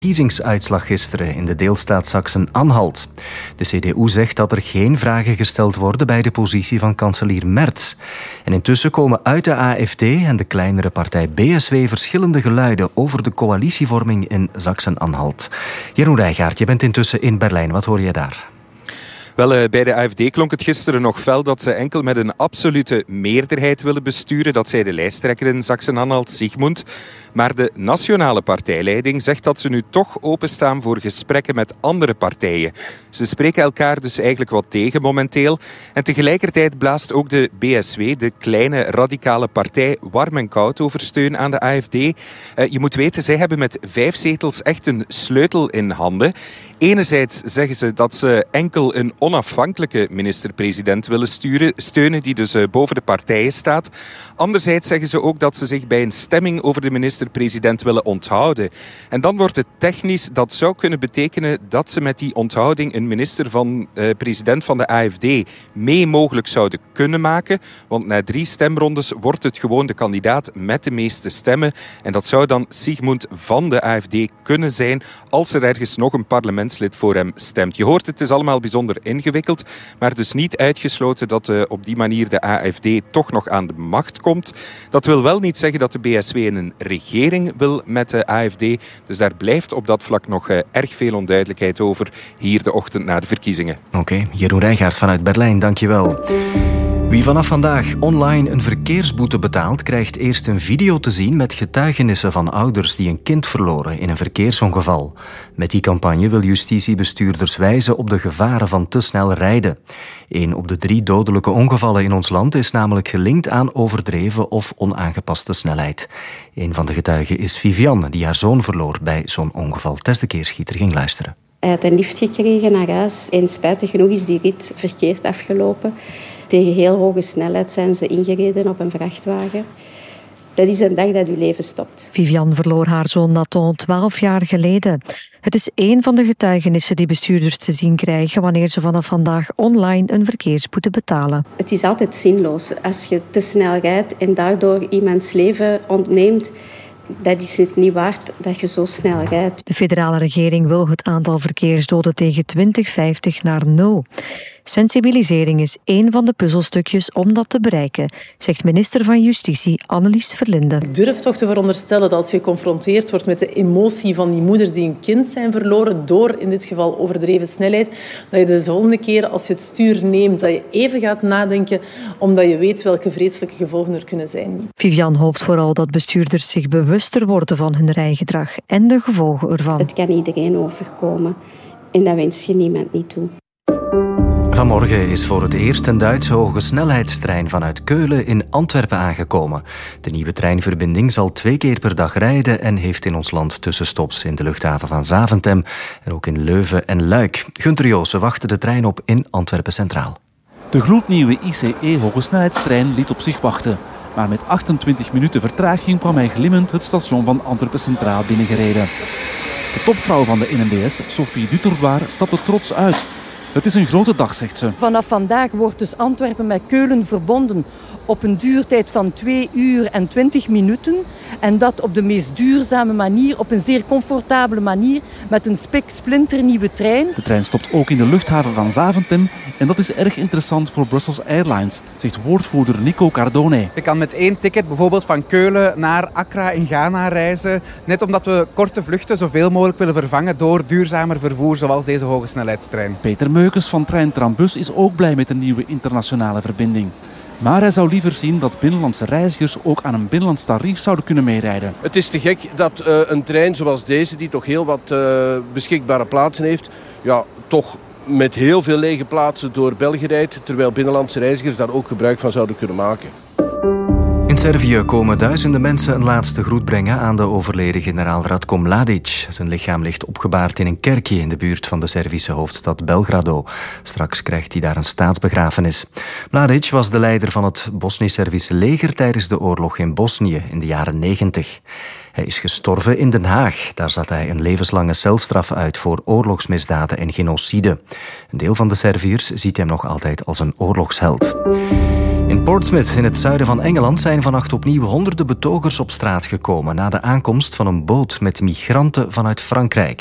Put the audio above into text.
Verkiezingsuitslag gisteren in de deelstaat Sachsen-Anhalt. De CDU zegt dat er geen vragen gesteld worden bij de positie van kanselier Merz. En intussen komen uit de AfD en de kleinere partij BSW verschillende geluiden over de coalitievorming in Sachsen-Anhalt. Jeroen Rijgaard, je bent intussen in Berlijn. Wat hoor je daar? Wel, bij de AfD klonk het gisteren nog fel dat ze enkel met een absolute meerderheid willen besturen. Dat zei de lijsttrekker in Sachsen-Anhalt, Sigmund. Maar de nationale partijleiding zegt dat ze nu toch openstaan voor gesprekken met andere partijen. Ze spreken elkaar dus eigenlijk wat tegen momenteel. En tegelijkertijd blaast ook de BSW, de kleine radicale partij, warm en koud over steun aan de AfD. Je moet weten, zij hebben met 5 zetels echt een sleutel in handen. Enerzijds zeggen ze dat ze enkel een onafhankelijke minister-president willen steunen, die dus boven de partijen staat. Anderzijds zeggen ze ook dat ze zich bij een stemming over de minister-president willen onthouden. En dan wordt het technisch, dat zou kunnen betekenen dat ze met die onthouding een minister-president van de AfD mee mogelijk zouden kunnen maken. Want na 3 stemrondes wordt het gewoon de kandidaat met de meeste stemmen. En dat zou dan Sigmund van de AfD kunnen zijn als er ergens nog een parlementslid voor hem stemt. Je hoort, het is allemaal bijzonder ingewikkeld, maar dus niet uitgesloten dat op die manier de AfD toch nog aan de macht komt. Dat wil wel niet zeggen dat de BSW in een regering wil met de AfD. Dus daar blijft op dat vlak nog erg veel onduidelijkheid over hier de ochtend na de verkiezingen. Oké, Jeroen Rijgaard vanuit Berlijn, dankjewel. Wie vanaf vandaag online een verkeersboete betaalt, krijgt eerst een video te zien met getuigenissen van ouders die een kind verloren in een verkeersongeval. Met die campagne wil justitie bestuurders wijzen op de gevaren van te snel rijden. 1 op de 3 dodelijke ongevallen in ons land is namelijk gelinkt aan overdreven of onaangepaste snelheid. Een van de getuigen is Vivian, die haar zoon verloor bij zo'n ongeval. Tess de Keerschieter ging luisteren. Hij had een lift gekregen naar huis en spijtig genoeg is die rit verkeerd afgelopen. Tegen heel hoge snelheid zijn ze ingereden op een vrachtwagen. Dat is een dag dat uw leven stopt. Vivian verloor haar zoon Nathan 12 jaar geleden. Het is 1 van de getuigenissen die bestuurders te zien krijgen wanneer ze vanaf vandaag online een verkeersboete betalen. Het is altijd zinloos als je te snel rijdt en daardoor iemands leven ontneemt. Dat is het niet waard dat je zo snel rijdt. De federale regering wil het aantal verkeersdoden tegen 2050 naar 0. Sensibilisering is 1 van de puzzelstukjes om dat te bereiken, zegt minister van Justitie Annelies Verlinde. Ik durf toch te veronderstellen dat als je geconfronteerd wordt met de emotie van die moeders die een kind zijn verloren door in dit geval overdreven snelheid, dat je de volgende keer als je het stuur neemt, dat je even gaat nadenken omdat je weet welke vreselijke gevolgen er kunnen zijn. Vivian hoopt vooral dat bestuurders zich bewuster worden van hun rijgedrag en de gevolgen ervan. Het kan iedereen overkomen en dat wens je niemand niet toe. Vanmorgen is voor het eerst een Duitse hogesnelheidstrein vanuit Keulen in Antwerpen aangekomen. De nieuwe treinverbinding zal 2 keer per dag rijden en heeft in ons land tussenstops in de luchthaven van Zaventem en ook in Leuven en Luik. Gunther Joosen wachtte de trein op in Antwerpen Centraal. De gloednieuwe ICE hogesnelheidstrein liet op zich wachten. Maar met 28 minuten vertraging kwam hij glimmend het station van Antwerpen Centraal binnengereden. De topvrouw van de NMBS, Sophie Dutourdoir, stapte trots uit. Het is een grote dag, zegt ze. Vanaf vandaag wordt dus Antwerpen met Keulen verbonden op een duurtijd van 2 uur en 20 minuten. En dat op de meest duurzame manier, op een zeer comfortabele manier, met een spiksplinternieuwe trein. De trein stopt ook in de luchthaven van Zaventem en dat is erg interessant voor Brussels Airlines, zegt woordvoerder Nico Cardone. Je kan met 1 ticket bijvoorbeeld van Keulen naar Accra in Ghana reizen, net omdat we korte vluchten zoveel mogelijk willen vervangen door duurzamer vervoer zoals deze hogesnelheidstrein. Peter Meukes van Trein Trambus is ook blij met de nieuwe internationale verbinding. Maar hij zou liever zien dat binnenlandse reizigers ook aan een binnenlands tarief zouden kunnen meerijden. Het is te gek dat een trein zoals deze, die toch heel wat beschikbare plaatsen heeft, toch met heel veel lege plaatsen door België rijdt, terwijl binnenlandse reizigers daar ook gebruik van zouden kunnen maken. In Servië komen duizenden mensen een laatste groet brengen aan de overleden generaal Ratko Mladic. Zijn lichaam ligt opgebaard in een kerkje in de buurt van de Servische hoofdstad Belgrado. Straks krijgt hij daar een staatsbegrafenis. Mladic was de leider van het Bosnisch-Servische leger tijdens de oorlog in Bosnië in de jaren 90. Hij is gestorven in Den Haag. Daar zat hij een levenslange celstraf uit voor oorlogsmisdaden en genocide. Een deel van de Serviërs ziet hem nog altijd als een oorlogsheld. In Portsmouth, in het zuiden van Engeland, zijn vannacht opnieuw honderden betogers op straat gekomen na de aankomst van een boot met migranten vanuit Frankrijk.